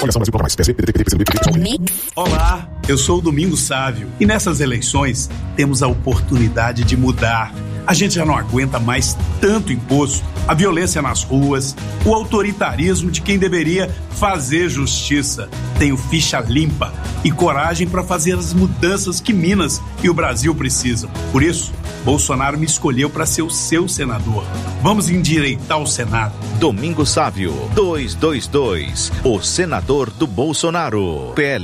Olá, eu sou o Domingos Sávio e nessas eleições temos a oportunidade de mudar. A gente já não aguenta mais tanto imposto, a violência nas ruas, o autoritarismo de quem deveria fazer justiça. Tenho ficha limpa e coragem para fazer as mudanças que Minas e o Brasil precisam. Por isso, Bolsonaro me escolheu para ser o seu senador. Vamos endireitar o Senado. Domingos Sávio, 222, o senador do Bolsonaro. PL